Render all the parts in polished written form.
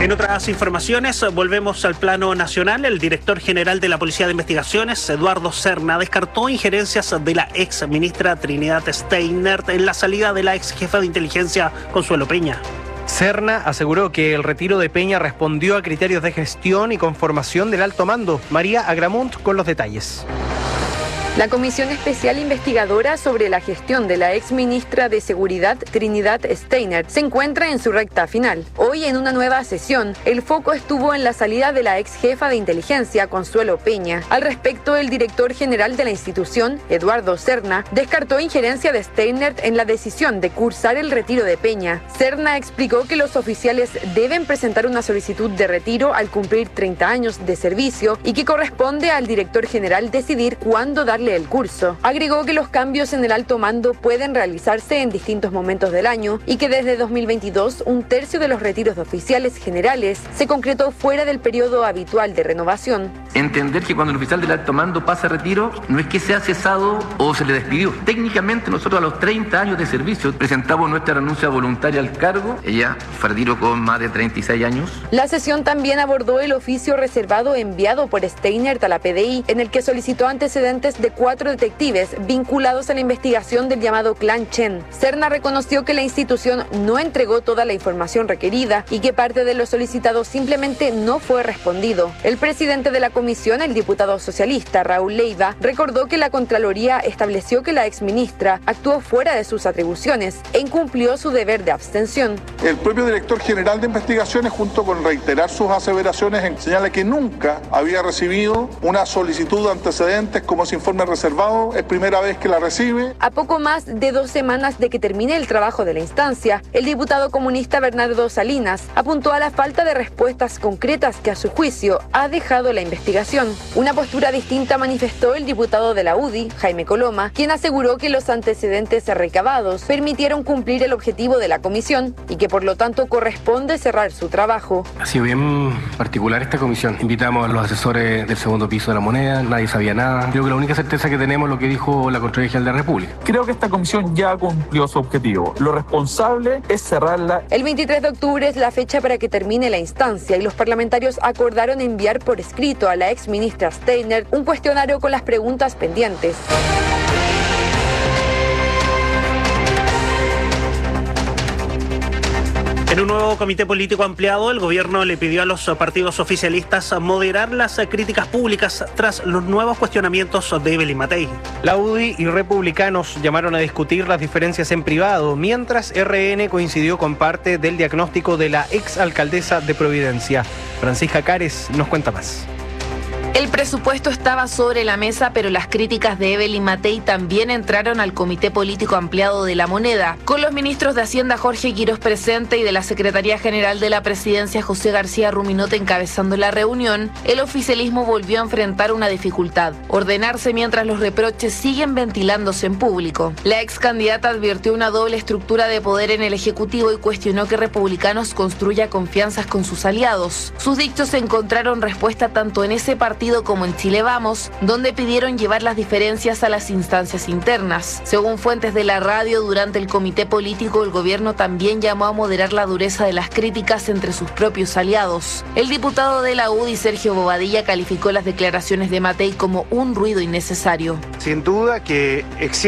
En otras informaciones, volvemos al plano nacional. El director general de la Policía de Investigaciones, Eduardo Serna, descartó injerencias de la ex ministra Trinidad Steinert en la salida de la ex jefa de inteligencia, Consuelo Peña. Serna aseguró que el retiro de Peña respondió a criterios de gestión y conformación del alto mando. María Agramunt con los detalles. La Comisión Especial Investigadora sobre la gestión de la exministra de Seguridad, Trinidad Steinert, se encuentra en su recta final. Hoy, en una nueva sesión, el foco estuvo en la salida de la ex jefa de inteligencia, Consuelo Peña. Al respecto, el director general de la institución, Eduardo Serna, descartó injerencia de Steinert en la decisión de cursar el retiro de Peña. Serna explicó que los oficiales deben presentar una solicitud de retiro al cumplir 30 años de servicio y que corresponde al director general decidir cuándo darle el curso. Agregó que los cambios en el alto mando pueden realizarse en distintos momentos del año y que desde 2022 un tercio de los retiros de oficiales generales se concretó fuera del periodo habitual de renovación. Entender que cuando el oficial del alto mando pasa a retiro, no es que sea cesado o se le despidió. Técnicamente nosotros a los 30 años de servicio presentamos nuestra renuncia voluntaria al cargo. Ella fue a retiro con más de 36 años. La sesión también abordó el oficio reservado enviado por Steinert a la PDI, en el que solicitó antecedentes de 4 detectives vinculados a la investigación del llamado Clan Chen. Serna reconoció que la institución no entregó toda la información requerida y que parte de lo solicitado simplemente no fue respondido. El presidente de la comisión, el diputado socialista Raúl Leiva, recordó que la Contraloría estableció que la exministra actuó fuera de sus atribuciones e incumplió su deber de abstención. El propio director general de investigaciones, junto con reiterar sus aseveraciones, señala que nunca había recibido una solicitud de antecedentes como ese informe reservado, es primera vez que la recibe. A poco más de 2 semanas de que termine el trabajo de la instancia, el diputado comunista Bernardo Salinas apuntó a la falta de respuestas concretas que a su juicio ha dejado la investigación. Una postura distinta manifestó el diputado de la UDI, Jaime Coloma, quien aseguró que los antecedentes recabados permitieron cumplir el objetivo de la comisión y que por lo tanto corresponde cerrar su trabajo. Ha sido bien particular esta comisión. Invitamos a los asesores del segundo piso de la moneda, nadie sabía nada. Creo que la única certeza que tenemos es lo que dijo la Contraloría General de la República. Creo que esta comisión ya cumplió su objetivo. Lo responsable es cerrarla. El 23 de octubre es la fecha para que termine la instancia y los parlamentarios acordaron enviar por escrito a la exministra Steinert un cuestionario con las preguntas pendientes. En un nuevo comité político ampliado, el gobierno le pidió a los partidos oficialistas moderar las críticas públicas tras los nuevos cuestionamientos de Evelyn Matei. La UDI y republicanos llamaron a discutir las diferencias en privado, mientras RN coincidió con parte del diagnóstico de la exalcaldesa de Providencia. Francisca Cares nos cuenta más. El presupuesto estaba sobre la mesa, pero las críticas de Evelyn Matei también entraron al Comité Político Ampliado de la Moneda, con los ministros de Hacienda Jorge Quirós presente y de la Secretaría General de la Presidencia José García Ruminote encabezando la reunión. El oficialismo volvió a enfrentar una dificultad: ordenarse mientras los reproches siguen ventilándose en público. La ex candidata advirtió una doble estructura de poder en el Ejecutivo y cuestionó que Republicanos construya confianzas con sus aliados. Sus dichos encontraron respuesta tanto en ese partido como en Chile Vamos, donde pidieron llevar las diferencias a las instancias internas. Según fuentes de la radio, durante el comité político, el gobierno también llamó a moderar la dureza de las críticas entre sus propios aliados. El diputado de la UDI, Sergio Bobadilla, calificó las declaraciones de Matei como un ruido innecesario. Sin duda que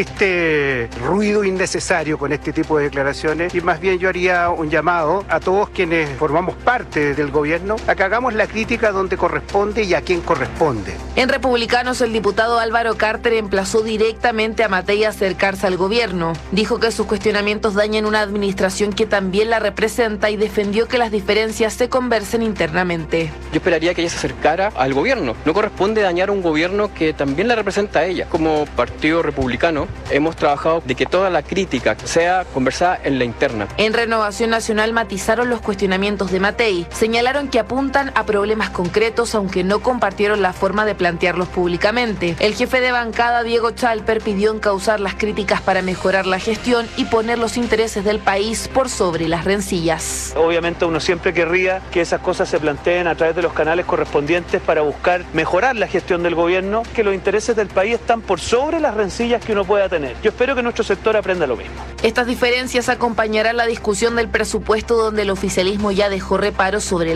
existe ruido innecesario con este tipo de declaraciones y más bien yo haría un llamado a todos quienes formamos parte del gobierno a que hagamos la crítica donde corresponde y a quien corresponde. En Republicanos, el diputado Álvaro Carter emplazó directamente a Matei a acercarse al gobierno. Dijo que sus cuestionamientos dañan una administración que también la representa y defendió que las diferencias se conversen internamente. Yo esperaría que ella se acercara al gobierno. No corresponde dañar a un gobierno que también la representa a ella. Como Partido Republicano hemos trabajado de que toda la crítica sea conversada en la interna. En Renovación Nacional matizaron los cuestionamientos de Matei. Señalaron que apuntan a problemas concretos, aunque no compartieron la forma de plantearlos públicamente. El jefe de bancada, Diego Chalper, pidió encauzar las críticas para mejorar la gestión y poner los intereses del país por sobre las rencillas. Obviamente uno siempre querría que esas cosas se planteen a través de los canales correspondientes para buscar mejorar la gestión del gobierno, que los intereses del país están por sobre las rencillas que uno pueda tener. Yo espero que nuestro sector aprenda lo mismo. Estas diferencias acompañarán la discusión del presupuesto, donde el oficialismo ya dejó reparos sobre